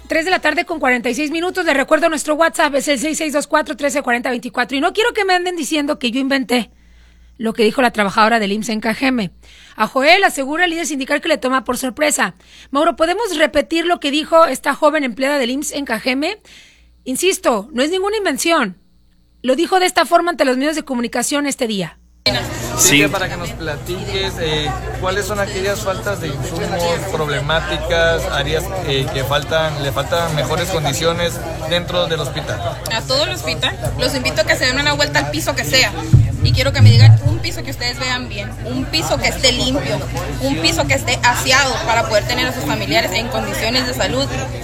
3 de la tarde con 46 minutos. Les recuerdo nuestro WhatsApp, es el 6624-1340-24. Y no quiero que me anden diciendo que yo inventé lo que dijo la trabajadora del IMSS en Cajeme. A Joel asegura el líder sindical que le toma por sorpresa. Mauro, ¿podemos repetir lo que dijo esta joven empleada del IMSS en Cajeme? Insisto, no es ninguna invención. Lo dijo de esta forma ante los medios de comunicación este día. Sí, para que nos platiques cuáles son aquellas faltas de insumos, problemáticas, áreas que le faltan mejores condiciones dentro del hospital. A todo el hospital los invito a que se den una vuelta al piso que sea. Y quiero que me digan un piso que ustedes vean bien, un piso que esté limpio, un piso que esté aseado para poder tener a sus familiares en condiciones de salud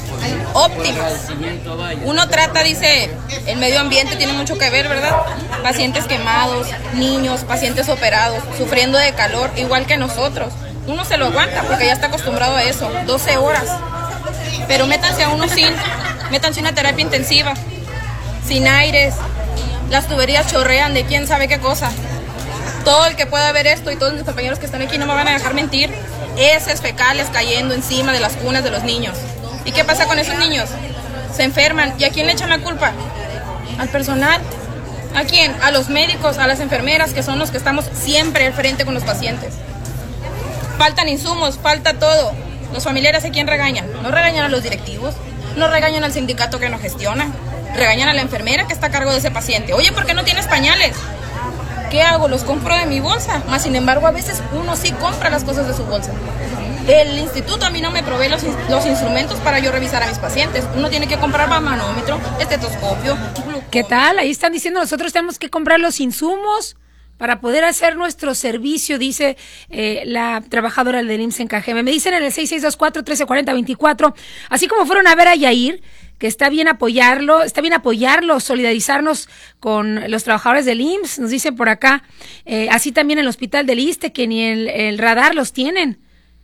óptimas. Uno trata, dice, el medio ambiente tiene mucho que ver, ¿verdad? Pacientes quemados, niños, pacientes operados, sufriendo de calor, igual que nosotros. Uno se lo aguanta porque ya está acostumbrado a eso, 12 horas. Pero métanse una terapia intensiva, sin aires. Las tuberías chorrean de quién sabe qué cosa. Todo el que pueda ver esto y todos mis compañeros que están aquí no me van a dejar mentir. Heces fecales cayendo encima de las cunas de los niños. ¿Y qué pasa con esos niños? Se enferman. ¿Y a quién le echan la culpa? ¿Al personal? ¿A quién? A los médicos, a las enfermeras, que son los que estamos siempre al frente con los pacientes. Faltan insumos, falta todo. Los familiares, ¿a quién regañan? No regañan a los directivos, no regañan al sindicato que nos gestiona. Regañan a la enfermera que está a cargo de ese paciente. Oye, ¿por qué no tienes pañales? ¿Qué hago? Los compro de mi bolsa. Más sin embargo, a veces uno sí compra las cosas de su bolsa. El instituto a mí no me provee los instrumentos para yo revisar a mis pacientes. Uno tiene que comprar manómetro, estetoscopio. ¿Qué tal? Ahí están diciendo, nosotros tenemos que comprar los insumos para poder hacer nuestro servicio, dice la trabajadora del IMSS en Cajeme. Me dicen en el 6624-1340-24, así como fueron a ver a Yair, que está bien apoyarlo, solidarizarnos con los trabajadores del IMSS, nos dicen por acá, así también el hospital del ISSSTE, que ni el radar los tienen,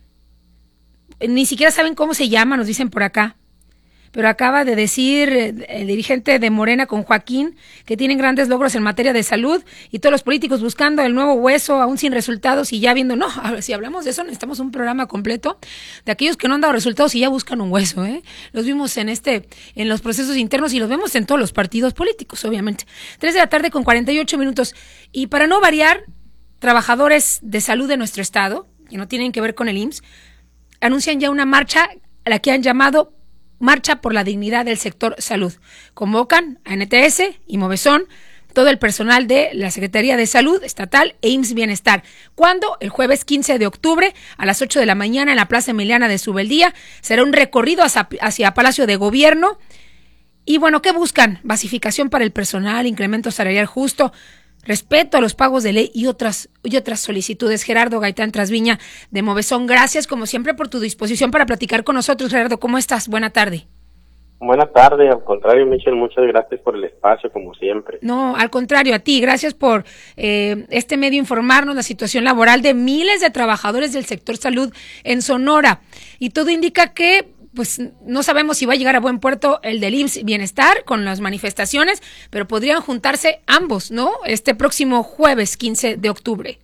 ni siquiera saben cómo se llama, nos dicen por acá. Pero acaba de decir el dirigente de Morena con Joaquín que tienen grandes logros en materia de salud y todos los políticos buscando el nuevo hueso aún sin resultados y ya viendo, no, a ver, si hablamos de eso necesitamos un programa completo de aquellos que no han dado resultados y ya buscan un hueso, ¿eh? Los vimos en los procesos internos y los vemos en todos los partidos políticos, obviamente. 3 de la tarde con 48 minutos. Y para no variar, trabajadores de salud de nuestro estado, que no tienen que ver con el IMSS, anuncian ya una marcha a la que han llamado Marcha por la Dignidad del Sector Salud. Convocan a NTS y Movesón, todo el personal de la Secretaría de Salud Estatal e IMSS Bienestar. ¿Cuándo? El jueves 15 de octubre a las 8 de la mañana en la Plaza Emiliana de Subeldía. Será un recorrido hacia Palacio de Gobierno. Y bueno, ¿qué buscan? Basificación para el personal, incremento salarial justo, respeto a los pagos de ley y otras solicitudes. Gerardo Gaitán Trasviña de Movesón, gracias como siempre por tu disposición para platicar con nosotros. Gerardo, ¿cómo estás? Buena tarde. Buena tarde, al contrario, Michelle, muchas gracias por el espacio, como siempre. No, al contrario, a ti, gracias por este medio informarnos la situación laboral de miles de trabajadores del sector salud en Sonora. Y todo indica que pues no sabemos si va a llegar a buen puerto el del IMSS Bienestar con las manifestaciones, pero podrían juntarse ambos, ¿no? Este próximo jueves 15 de octubre.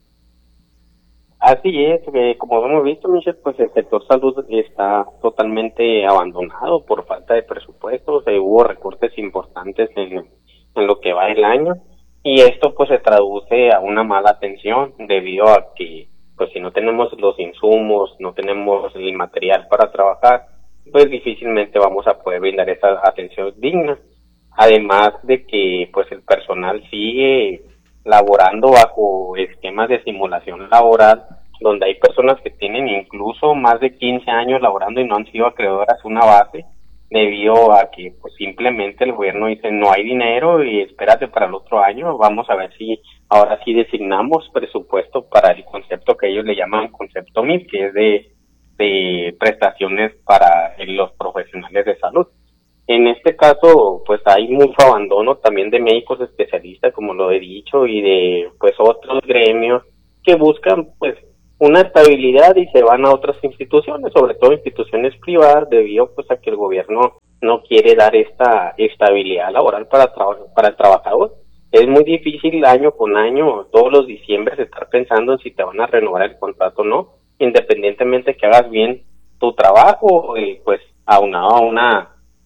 Así es, como hemos visto, Michelle, pues el sector salud está totalmente abandonado por falta de presupuestos, hubo recortes importantes en lo que va el año, y esto pues se traduce a una mala atención debido a que pues si no tenemos los insumos, no tenemos el material para trabajar, pues difícilmente vamos a poder brindar esa atención digna. Además de que pues el personal sigue laborando bajo esquemas de simulación laboral, donde hay personas que tienen incluso más de 15 años laborando y no han sido acreedoras a una base, debido a que pues simplemente el gobierno dice no hay dinero y espérate para el otro año, vamos a ver si ahora sí designamos presupuesto para el concepto que ellos le llaman concepto MIP, que es de prestaciones para los profesionales de salud. En este caso, pues hay mucho abandono también de médicos especialistas, como lo he dicho, y de pues otros gremios que buscan pues una estabilidad y se van a otras instituciones, sobre todo instituciones privadas, debido pues a que el gobierno no quiere dar esta estabilidad laboral para el trabajador. Es muy difícil año con año, todos los diciembres, estar pensando en si te van a renovar el contrato o no, independientemente que hagas bien tu trabajo, pues aunado a una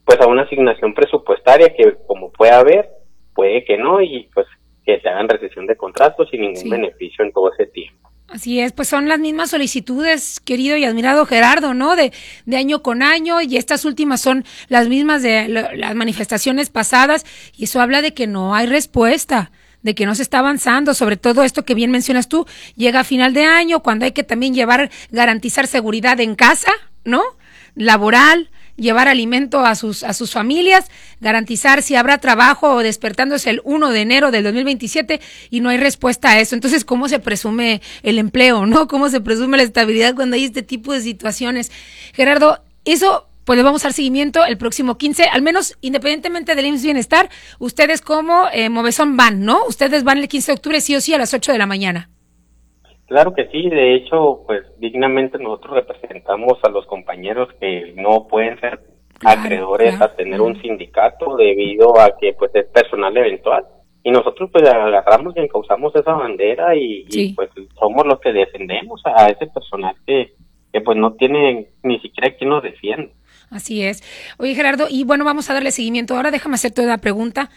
pues a una asignación presupuestaria que como puede haber, puede que no, y pues que se hagan rescisión de contratos sin ningún beneficio en todo ese tiempo. Así es, pues son las mismas solicitudes, querido y admirado Gerardo, ¿no? De año con año, y estas últimas son las mismas de las manifestaciones pasadas, y eso habla de que no hay respuesta, de que no se está avanzando, sobre todo esto que bien mencionas tú, llega a final de año, cuando hay que también garantizar seguridad en casa, ¿no? Laboral, llevar alimento a sus familias, garantizar si habrá trabajo despertándose el 1 de enero del 2027 y no hay respuesta a eso. Entonces, ¿cómo se presume el empleo, no? ¿Cómo se presume la estabilidad cuando hay este tipo de situaciones? Gerardo, eso pues le vamos a dar seguimiento el próximo 15, al menos independientemente del IMSS Bienestar, ustedes como Movesón van, ¿no? Ustedes van el 15 de octubre sí o sí a las 8 de la mañana. Claro que sí, de hecho, pues dignamente nosotros representamos a los compañeros que no pueden ser acreedores a tener un sindicato debido a que pues es personal eventual, y nosotros pues agarramos y encauzamos esa bandera y pues somos los que defendemos a ese personal que pues no tiene ni siquiera quien nos defienda. Así es. Oye, Gerardo, y bueno, vamos a darle seguimiento. Ahora déjame hacerte una pregunta.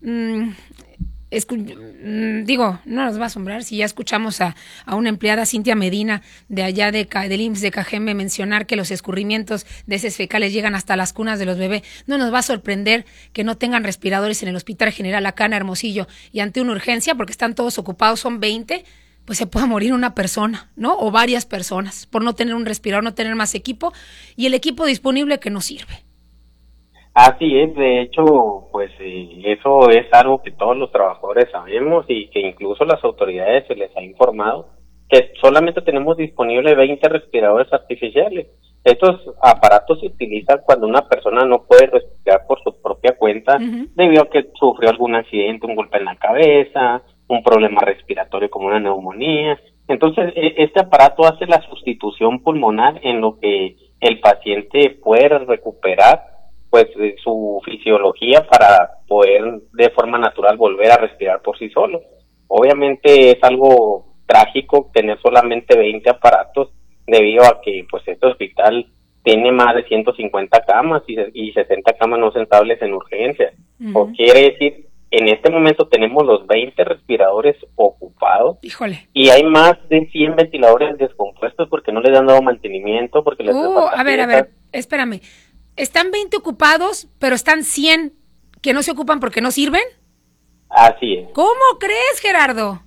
Digo, no nos va a asombrar si ya escuchamos a una empleada, Cintia Medina, de allá del IMSS de Cajeme, mencionar que los escurrimientos de heces fecales llegan hasta las cunas de los bebés. No nos va a sorprender que no tengan respiradores en el Hospital General acá en Hermosillo, y ante una urgencia, porque están todos ocupados, son 20, pues se pueda morir una persona, ¿no? O varias personas por no tener un respirador, no tener más equipo, y el equipo disponible que no sirve. Así es, de hecho, pues eso es algo que todos los trabajadores sabemos y que incluso las autoridades se les ha informado, que solamente tenemos disponible 20 respiradores artificiales. Estos aparatos se utilizan cuando una persona no puede respirar por su propia cuenta, debido a que sufrió algún accidente, un golpe en la cabeza, un problema respiratorio como una neumonía. Entonces, este aparato hace la sustitución pulmonar en lo que el paciente puede recuperar pues su fisiología para poder de forma natural volver a respirar por sí solo. Obviamente es algo trágico tener solamente 20 aparatos debido a que pues este hospital tiene más de 150 camas y 60 camas no sentables en urgencias. O quiere decir, en este momento tenemos los 20 respiradores ocupados. Híjole. Y hay más de 100 ventiladores descompuestos porque no les han dado mantenimiento, porque les a ver, espérame. ¿Están 20 ocupados, pero están 100 que no se ocupan porque no sirven? Así es. ¿Cómo crees, Gerardo?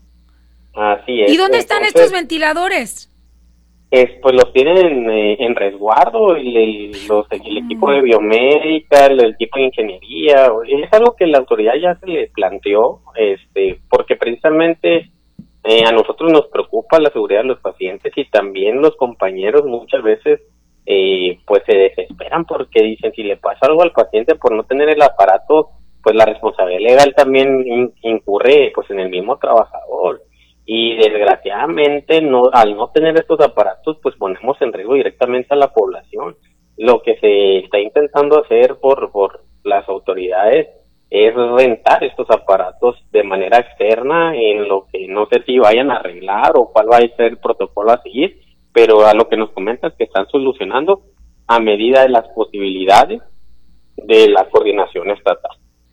Así es. ¿Y dónde están estos ventiladores? Pues los tienen en resguardo, el equipo de biomédica, el equipo de ingeniería. Es algo que la autoridad ya se le planteó, porque precisamente a nosotros nos preocupa la seguridad de los pacientes, y también los compañeros muchas veces pues se desesperan porque dicen, si le pasa algo al paciente por no tener el aparato, pues la responsabilidad legal también incurre pues en el mismo trabajador, y desgraciadamente al no tener estos aparatos pues ponemos en riesgo directamente a la población. Lo que se está intentando hacer por las autoridades es rentar estos aparatos de manera externa, en lo que no sé si vayan a arreglar o cuál va a ser el protocolo a seguir, pero a lo que nos comentas que están solucionando a medida de las posibilidades de la coordinación estatal.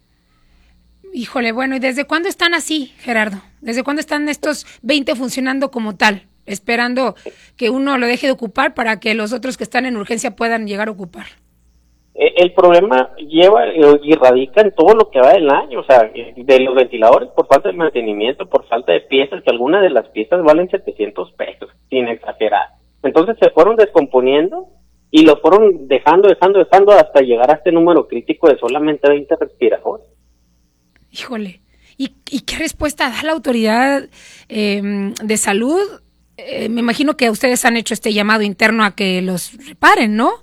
Híjole, bueno, ¿y desde cuándo están así, Gerardo? ¿Desde cuándo están estos 20 funcionando como tal, esperando que uno lo deje de ocupar para que los otros que están en urgencia puedan llegar a ocupar? El problema radica en todo lo que va del año, o sea, de los ventiladores por falta de mantenimiento, por falta de piezas, que algunas de las piezas valen 700 pesos, sin exagerar. Entonces se fueron descomponiendo y los fueron dejando hasta llegar a este número crítico de solamente 20 respiradores. Híjole, ¿y qué respuesta da la autoridad de salud? Me imagino que ustedes han hecho este llamado interno a que los reparen, ¿no?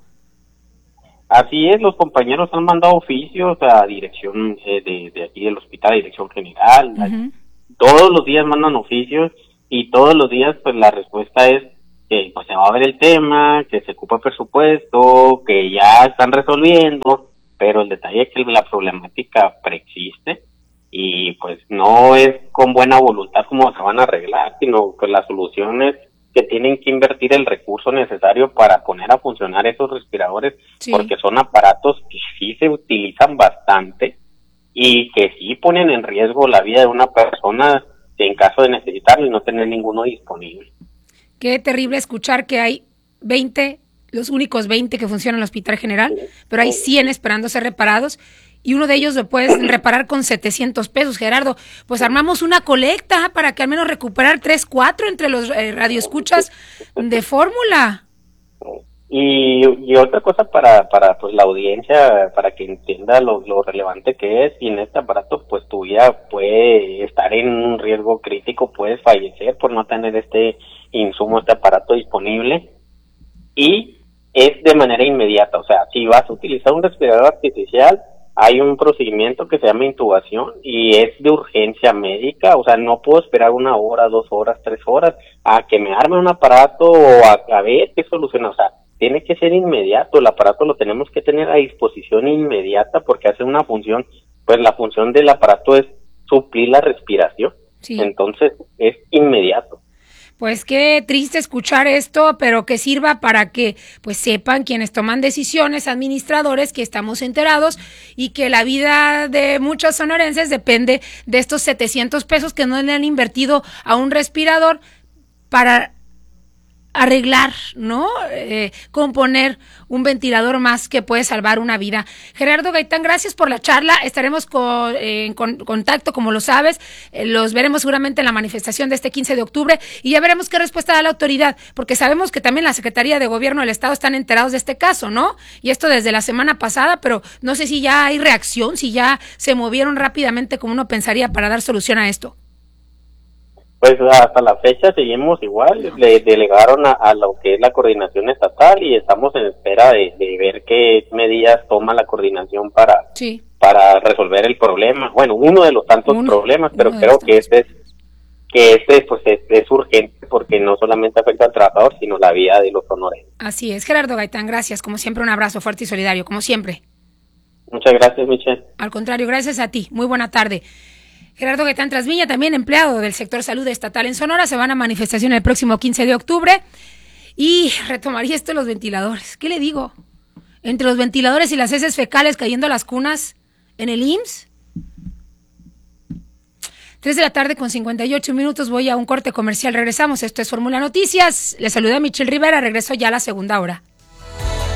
Así es, los compañeros han mandado oficios a dirección de aquí del hospital, a dirección general. Todos los días mandan oficios y todos los días pues la respuesta es que pues se va a ver el tema, que se ocupa presupuesto, que ya están resolviendo, pero el detalle es que la problemática preexiste y pues no es con buena voluntad como se van a arreglar, sino que las soluciones que tienen que invertir el recurso necesario para poner a funcionar esos respiradores, Sí. porque son aparatos que sí se utilizan bastante y que sí ponen en riesgo la vida de una persona en caso de necesitarlo y no tener ninguno disponible. Qué terrible escuchar que hay 20, los únicos 20 que funcionan en el Hospital General, pero hay 100 esperando ser reparados y uno de ellos lo puedes reparar con 700 pesos, Gerardo. Pues armamos una colecta para que al menos recuperar 3, 4 entre los radioescuchas de fórmula. Y otra cosa para pues la audiencia, para que entienda lo relevante que es, sin este aparato pues tu vida puede estar en un riesgo crítico, puedes fallecer por no tener este insumo, este aparato disponible, y es de manera inmediata. O sea, si vas a utilizar un respirador artificial, hay un procedimiento que se llama intubación y es de urgencia médica. O sea, no puedo esperar 1 hora, 2 horas, 3 horas a que me arme un aparato o a ver qué soluciona. O sea, tiene que ser inmediato. El aparato lo tenemos que tener a disposición inmediata porque hace una función, pues la función del aparato es suplir la respiración. Sí. Entonces es inmediato. Pues qué triste escuchar esto, pero que sirva para que pues sepan quienes toman decisiones, administradores, que estamos enterados y que la vida de muchos sonorenses depende de estos 700 pesos que no le han invertido a un respirador para arreglar, ¿no? Componer un ventilador más que puede salvar una vida. Gerardo Gaitán, gracias por la charla. Estaremos en contacto, como lo sabes. Los veremos seguramente en la manifestación de este 15 de octubre y ya veremos qué respuesta da la autoridad, porque sabemos que también la Secretaría de Gobierno del Estado están enterados de este caso, ¿no? Y esto desde la semana pasada, pero no sé si ya hay reacción, si ya se movieron rápidamente como uno pensaría para dar solución a esto. Pues hasta la fecha seguimos igual, le delegaron a lo que es la coordinación estatal y estamos en espera de ver qué medidas toma la coordinación para resolver el problema. Bueno, uno de los tantos problemas, pero creo que este pues es urgente porque no solamente afecta al trabajador, sino la vida de los sonorenses. Así es, Gerardo Gaitán, gracias, como siempre un abrazo fuerte y solidario, como siempre. Muchas gracias, Michelle. Al contrario, gracias a ti, muy buena tarde. Gerardo Gaitán Trasviña, también empleado del sector salud estatal en Sonora, se van a manifestación el próximo 15 de octubre y retomaría esto de los ventiladores. ¿Qué le digo? Entre los ventiladores y las heces fecales cayendo a las cunas en el IMSS. 3 de la tarde con 58 minutos, voy a un corte comercial, regresamos, esto es Fórmula Noticias, les saluda Michelle Rivera, regreso ya a la segunda hora.